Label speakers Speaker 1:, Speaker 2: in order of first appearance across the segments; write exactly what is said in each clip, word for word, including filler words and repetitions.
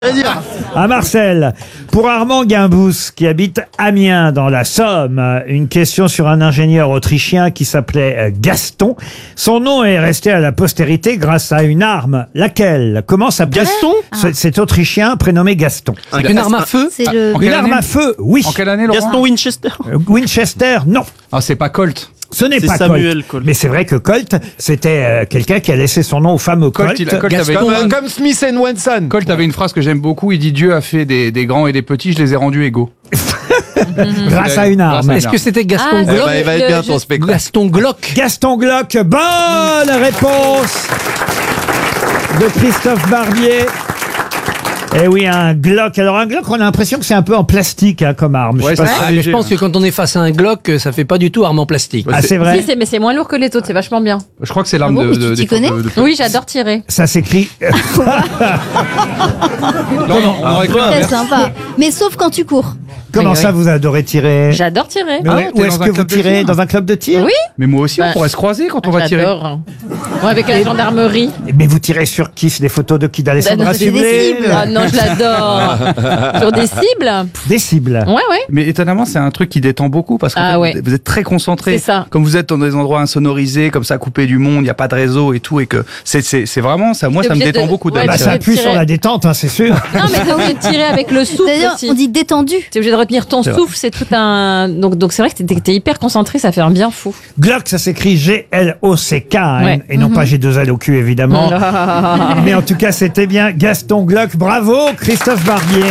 Speaker 1: À Marcel, pour Armand Guimbous, qui habite Amiens dans la Somme, une question sur un ingénieur autrichien qui s'appelait Gaston. Son nom est resté à la postérité grâce à une arme. Laquelle? Comment s'appelle
Speaker 2: Gaston
Speaker 1: Ce- Cet autrichien prénommé Gaston.
Speaker 2: Une arme à feu
Speaker 3: C'est le...
Speaker 1: Une arme à feu, oui.
Speaker 2: En quelle année, Laurent?
Speaker 4: Gaston Winchester.
Speaker 1: Euh, Winchester, non.
Speaker 2: Ah, c'est pas Colt.
Speaker 1: Ce n'est
Speaker 4: C'est
Speaker 1: pas
Speaker 4: Samuel
Speaker 1: Colt.
Speaker 4: Colt.
Speaker 1: Mais c'est vrai que Colt, c'était euh, quelqu'un qui a laissé son nom au fameux Colt.
Speaker 2: Colt, il a- Colt avait,
Speaker 5: Comme, euh, comme Smith and Wesson.
Speaker 2: Colt avait une phrase que j'aime beaucoup. Il dit Dieu a fait des, des grands et des petits, je les ai rendus égaux.
Speaker 1: grâce à une arme.
Speaker 2: Grâce à une
Speaker 6: Est-ce que c'était Gaston
Speaker 3: Ah,
Speaker 6: Glock?
Speaker 3: c'est-
Speaker 5: bah, il va être bien ton spectacle.
Speaker 6: Gaston Glock.
Speaker 1: Gaston Glock, bonne réponse de Christophe Barbier. Eh oui, un Glock. Alors un Glock, on a l'impression que c'est un peu en plastique hein, comme arme. Je sais
Speaker 2: Ouais,
Speaker 1: pas
Speaker 2: c'est
Speaker 1: si-
Speaker 2: ça.
Speaker 6: Ah, mais je pense que quand on est face à un Glock, ça fait pas du tout arme en plastique.
Speaker 1: Ah, c'est vrai.
Speaker 3: Si, c'est- mais c'est moins lourd que les autres, c'est vachement bien.
Speaker 2: Je crois que c'est l'arme
Speaker 3: Ah bon,
Speaker 2: de,
Speaker 3: mais
Speaker 2: de,
Speaker 3: tu t'y
Speaker 2: des-
Speaker 3: connais
Speaker 2: de- de-
Speaker 3: Oui, j'adore tirer.
Speaker 1: Ça s'écrit.
Speaker 2: Non, non, on aurait cru
Speaker 3: C'est
Speaker 2: l'inverse.
Speaker 3: sympa. Mais sauf quand tu cours.
Speaker 1: Comment
Speaker 6: Oui,
Speaker 1: ça,
Speaker 6: oui.
Speaker 1: vous adorez tirer?
Speaker 3: J'adore tirer.
Speaker 1: Mais
Speaker 2: Ah,
Speaker 1: ouais,
Speaker 2: t'es
Speaker 1: où est-ce
Speaker 2: dans un
Speaker 1: que vous
Speaker 2: club de
Speaker 1: tirez?
Speaker 2: tir
Speaker 1: Dans un club de tir?
Speaker 3: Oui.
Speaker 2: Mais moi aussi,
Speaker 3: Bah,
Speaker 2: on pourrait se croiser quand on va tirer.
Speaker 3: J'adore. Ouais, avec la gendarmerie.
Speaker 1: Mais vous tirez sur qui? C'est des photos de qui? D'Alessandra
Speaker 3: Bah, non, c'est des
Speaker 1: Sublet?
Speaker 3: cibles. Ah non, je l'adore. Sur des cibles.
Speaker 1: Des cibles.
Speaker 3: Ouais, ouais.
Speaker 2: Mais étonnamment, c'est un truc qui détend beaucoup parce que
Speaker 3: Ah ouais.
Speaker 2: vous êtes très concentré.
Speaker 3: C'est ça.
Speaker 2: Comme vous êtes dans des endroits insonorisés, comme ça, coupés du monde, il n'y a pas de réseau et tout, et que c'est c'est c'est vraiment ça. Moi,
Speaker 3: T'es
Speaker 2: ça me
Speaker 3: obligé
Speaker 2: détend
Speaker 3: de-
Speaker 2: beaucoup.
Speaker 3: ouais,
Speaker 2: d'aller
Speaker 1: Bah,
Speaker 3: tu
Speaker 1: ça
Speaker 3: vas
Speaker 2: tirer.
Speaker 1: appuie
Speaker 3: tirer.
Speaker 1: sur la détente, hein, c'est sûr.
Speaker 3: Non, mais t'es obligé de tirer avec le souffle
Speaker 7: C'est-à-dire,
Speaker 3: aussi.
Speaker 7: on dit détendu.
Speaker 3: T'es obligé de retenir ton
Speaker 2: C'est
Speaker 3: souffle, c'est tout un. Donc, donc c'est vrai que t'es, t'es hyper concentré, ça fait un bien fou.
Speaker 1: Glock, ça s'écrit G L O C K, hein,
Speaker 3: Ouais.
Speaker 1: et non pas G deux L au cul, évidemment.
Speaker 3: Ah.
Speaker 1: Mais en tout cas, c'était bien Gaston Glock. Bravo, Christophe Barbier.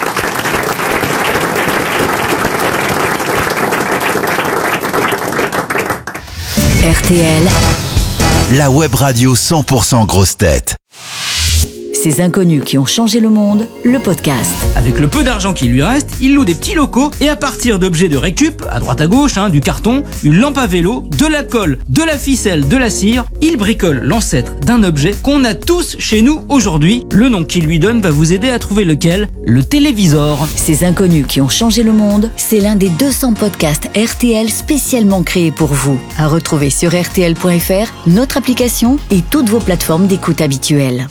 Speaker 8: R T L,
Speaker 9: La web radio cent pour cent grosse tête.
Speaker 8: ces inconnus qui ont changé le monde, le podcast.
Speaker 10: Avec le peu d'argent qui lui reste, il loue des petits locaux et à partir d'objets de récup, à droite à gauche, hein, du carton, une lampe à vélo, de la colle, de la ficelle, de la cire, il bricole l'ancêtre d'un objet qu'on a tous chez nous aujourd'hui. Le nom qu'il lui donne va vous aider à trouver lequel, le télévisor.
Speaker 8: Ces inconnus qui ont changé le monde, c'est l'un des deux cents podcasts R T L spécialement créés pour vous. À retrouver sur R T L point F R, notre application et toutes vos plateformes d'écoute habituelles.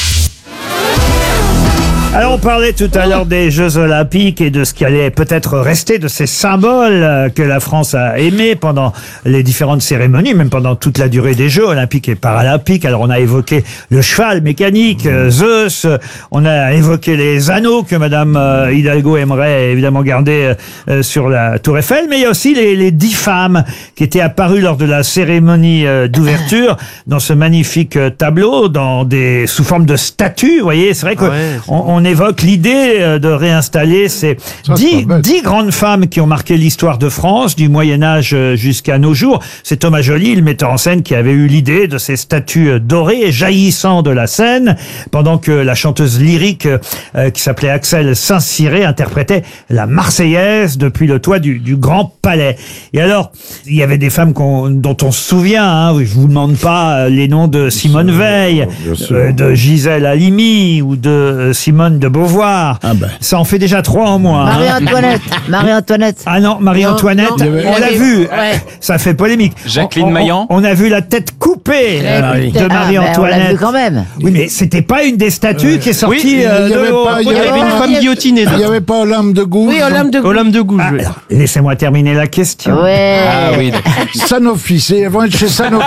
Speaker 1: Alors, on parlait tout à l'heure des Jeux Olympiques et de ce qui allait peut-être rester de ces symboles euh, que la France a aimés pendant les différentes cérémonies, même pendant toute la durée des Jeux Olympiques et Paralympiques. Alors, on a évoqué le cheval mécanique, euh, Zeus, euh, on a évoqué les anneaux que Madame euh, Hidalgo aimerait évidemment garder euh, sur la Tour Eiffel, mais il y a aussi les, les dix femmes qui étaient apparues lors de la cérémonie euh, d'ouverture dans ce magnifique euh, tableau, dans des sous forme de statues. Vous voyez, c'est vrai que
Speaker 4: Ouais, c'est-
Speaker 1: on, on évoque l'idée euh, de réinstaller ces dix, dix grandes femmes qui ont marqué l'histoire de France du Moyen-Âge euh, jusqu'à nos jours. C'est Thomas Joly, le metteur en scène, qui avait eu l'idée de ces statues euh, dorées jaillissant de la scène, pendant que la chanteuse lyrique euh, qui s'appelait Axel Saint-Cyr interprétait la Marseillaise depuis le toit du, du Grand Palais. Et alors, il y avait des femmes qu'on- dont on se souvient, hein, je vous demande pas euh, les noms de Simone Veil, euh, de Gisèle Halimi ou de euh, Simone de Beauvoir. Ça en fait déjà trois en moins. hein.
Speaker 7: Marie-Antoinette. Marie-Antoinette.
Speaker 1: Ah non, Marie-Antoinette,
Speaker 7: Non, non.
Speaker 1: on l'a
Speaker 7: Il y
Speaker 1: vu,
Speaker 7: Ouais.
Speaker 1: ça fait polémique.
Speaker 4: Jacqueline
Speaker 1: On- on-
Speaker 4: Maillan.
Speaker 1: On a vu la tête coupée euh,
Speaker 7: Ah, oui.
Speaker 1: de
Speaker 7: Ah, ben, on l'a
Speaker 1: Marie-Antoinette.
Speaker 7: vu quand même.
Speaker 1: Oui, mais c'était pas une des statues qui est sortie
Speaker 5: Oui,
Speaker 1: euh,
Speaker 5: il y
Speaker 1: de
Speaker 5: avait
Speaker 1: l'eau.
Speaker 5: pas- il y
Speaker 4: Il y avait une
Speaker 7: Ah,
Speaker 4: femme
Speaker 7: il y a-
Speaker 4: guillotinée.
Speaker 5: Il n'y avait pas Olympe de Gouges.
Speaker 7: Oui, Olympe de
Speaker 4: Olympe de Gouges.
Speaker 1: Ah,
Speaker 4: oui.
Speaker 1: alors, laissez-moi terminer la question.
Speaker 7: Ouais.
Speaker 4: Ah oui, d'accord.
Speaker 5: Sanofi, c'est ils vont être chez Sanofi.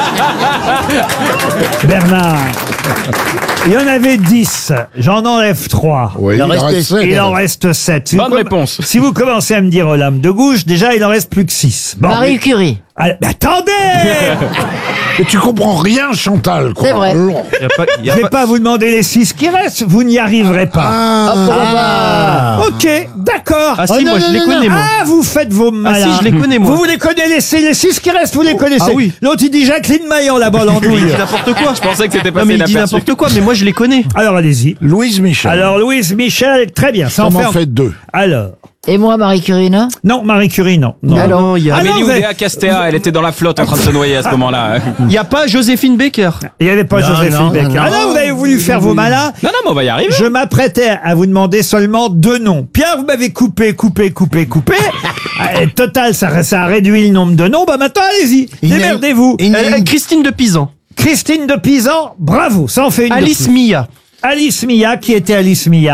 Speaker 1: Bernard, il y en avait dix, j'en enlève trois.
Speaker 5: Oui, il en reste sept.
Speaker 1: Il en reste sept. Si
Speaker 4: Bonne
Speaker 1: vous-
Speaker 4: réponse.
Speaker 1: Si vous commencez à me dire Olympe de Gouges, déjà il en reste plus que six. Bon,
Speaker 7: Marie Curie.
Speaker 1: Ah, mais attendez.
Speaker 5: Et tu comprends rien, Chantal. quoi.
Speaker 7: C'est vrai.
Speaker 5: Long.
Speaker 4: Il y a pas- il y a
Speaker 1: Je vais
Speaker 4: pas-
Speaker 1: pas vous demander les six qui restent, vous n'y arriverez pas.
Speaker 5: Ah,
Speaker 1: Ok, d'accord.
Speaker 4: Ah si,
Speaker 1: Oh,
Speaker 4: moi
Speaker 1: non,
Speaker 4: je
Speaker 1: non,
Speaker 4: les
Speaker 1: non,
Speaker 4: connais,
Speaker 1: non.
Speaker 4: moi.
Speaker 1: Ah, vous faites vos malins.
Speaker 4: si, je les connais, moi.
Speaker 1: Vous, vous les connaissez, les six qui restent, vous les connaissez.
Speaker 4: Ah oui.
Speaker 1: L'autre, il dit Jacqueline Maillan, là-bas,
Speaker 4: Mais il
Speaker 1: l'andouille.
Speaker 4: dit n'importe quoi. Je pensais que c'était
Speaker 6: pas
Speaker 4: Non, mais il dit
Speaker 6: inaperçu.
Speaker 4: n'importe quoi, mais moi je les connais.
Speaker 1: Alors, allez-y.
Speaker 5: Louise Michel.
Speaker 1: Alors, Louise Michel, très bien, ça,
Speaker 5: ça
Speaker 1: en
Speaker 5: m'en
Speaker 1: fait...
Speaker 5: fait deux.
Speaker 1: Alors,
Speaker 7: Et moi, Marie Curie, non?
Speaker 1: non, Marie Curie, non. non.
Speaker 7: Alors,
Speaker 4: Non, il y a.
Speaker 1: Ah non,
Speaker 4: Amélie
Speaker 1: vous avez-
Speaker 4: Oudéa Castéa, elle était dans la flotte en train de se noyer à ce moment-là. Il n'y a pas Joséphine Baker.
Speaker 1: Il n'y avait pas
Speaker 6: Non,
Speaker 1: Joséphine
Speaker 6: non,
Speaker 1: Baker.
Speaker 6: non,
Speaker 1: Ah non, vous avez voulu faire vos malins.
Speaker 4: Non, non, mais on va y arriver.
Speaker 1: Je m'apprêtais à vous demander seulement deux noms. Pierre, vous m'avez coupé, coupé, coupé, coupé. Euh, Total, ça, ça a réduit le nombre de noms. Bah maintenant, allez-y. Démerdez-vous.
Speaker 4: Euh, Christine de Pisan.
Speaker 1: Christine de Pisan, bravo. Ça en fait une de
Speaker 4: Alice
Speaker 1: plus.
Speaker 4: Mia.
Speaker 1: Alice Mia, qui était Alice Mia?